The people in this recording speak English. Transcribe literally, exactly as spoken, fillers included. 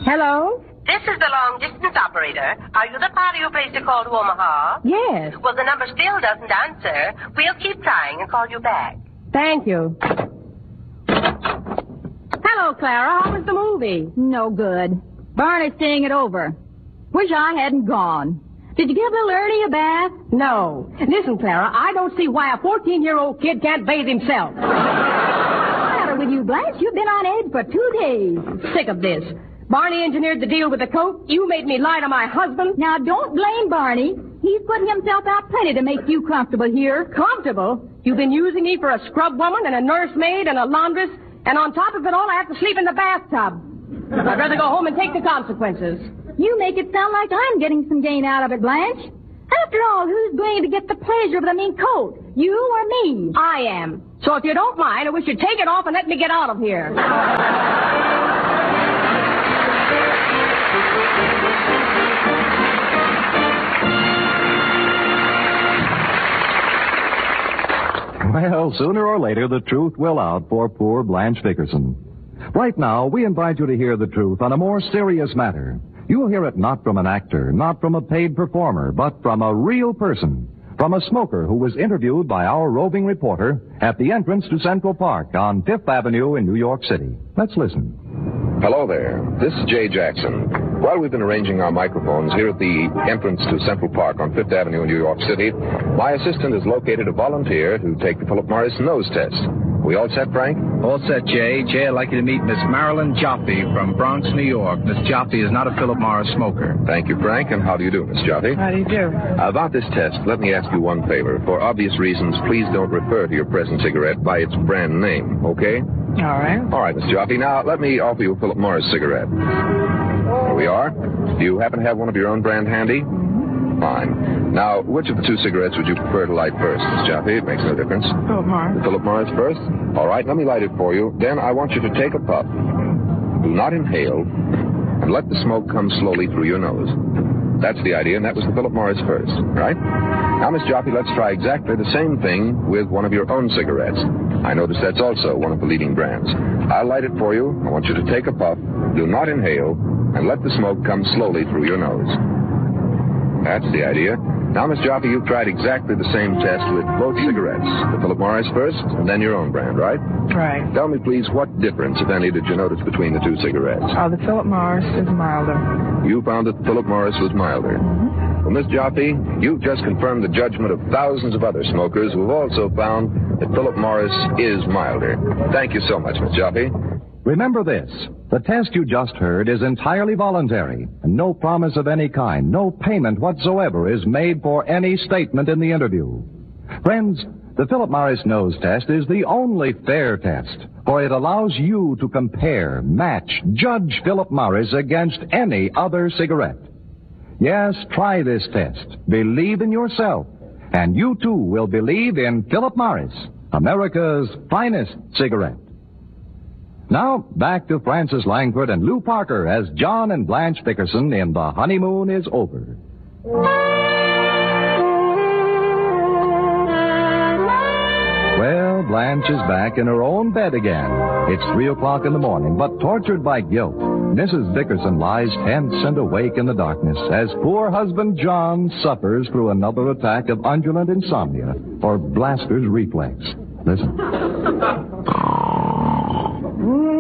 Hello? This is the long-distance operator. Are you the party who placed a call to Omaha? Yes. Well, the number still doesn't answer. We'll keep trying and call you back. Thank you. Hello, Clara. How was the movie? No good. Barney's staying it over. Wish I hadn't gone. Did you give little Ernie a bath? No. Listen, Clara, I don't see why a fourteen-year-old kid can't bathe himself. What's the matter with you, Blanche? You've been on edge for two days. Sick of this. Barney engineered the deal with the coat. You made me lie to my husband. Now, don't blame Barney. He's putting himself out plenty to make you comfortable here. Comfortable? You've been using me for a scrub woman and a nursemaid and a laundress, and on top of it all, I have to sleep in the bathtub. I'd rather go home and take the consequences. You make it sound like I'm getting some gain out of it, Blanche. After all, who's going to get the pleasure of the mean coat? You or me? I am. So if you don't mind, I wish you'd take it off and let me get out of here. Well, sooner or later, the truth will out for poor Blanche Dickerson. Right now, we invite you to hear the truth on a more serious matter. You'll hear it not from an actor, not from a paid performer, but from a real person, from a smoker who was interviewed by our roving reporter at the entrance to Central Park on Fifth Avenue in New York City. Let's listen. Hello there. This is Jay Jackson. While we've been arranging our microphones here at the entrance to Central Park on Fifth Avenue in New York City, my assistant has located a volunteer to take the Philip Morris nose test. We all set, Frank? All set, Jay. Jay, I'd like you to meet Miss Marilyn Joffe from Bronx, New York. Miss Joffe is not a Philip Morris smoker. Thank you, Frank. And how do you do, Miss Joffe? How do you do? About this test, let me ask you one favor. For obvious reasons, please don't refer to your present cigarette by its brand name, okay? All right. All right, Miss Joffe. Now, let me offer you a Philip Morris cigarette. There we are. Do you happen to have one of your own brand handy? Fine. Now, which of the two cigarettes would you prefer to light first, Miss Joffe? It makes no difference. Philip Morris. The Philip Morris first? All right, let me light it for you. Then I want you to take a puff. Do not inhale, and let the smoke come slowly through your nose. That's the idea, and that was the Philip Morris first, right? Now, Miss Joffe, let's try exactly the same thing with one of your own cigarettes. I notice that's also one of the leading brands. I'll light it for you. I want you to take a puff. Do not inhale, and let the smoke come slowly through your nose. That's the idea. Now, Miss Joffe, you've tried exactly the same test with both cigarettes. The Philip Morris first, and then your own brand, right? Right. Tell me, please, what difference, if any, did you notice between the two cigarettes? Oh, the Philip Morris is milder. You found that the Philip Morris was milder. Mm-hmm. Well, Miss Joffe, you've just confirmed the judgment of thousands of other smokers who have also found that Philip Morris is milder. Thank you so much, Miss Joffe. Remember this. The test you just heard is entirely voluntary, and no promise of any kind, no payment whatsoever is made for any statement in the interview. Friends, the Philip Morris nose test is the only fair test, for it allows you to compare, match, judge Philip Morris against any other cigarette. Yes, try this test. Believe in yourself, and you too will believe in Philip Morris, America's finest cigarette. Now, back to Francis Langford and Lou Parker as John and Blanche Dickerson in The Honeymoon is Over. Well, Blanche is back in her own bed again. It's three o'clock in the morning, but tortured by guilt, Missus Dickerson lies tense and awake in the darkness as poor husband John suffers through another attack of undulant insomnia, or Blaster's reflex. Listen.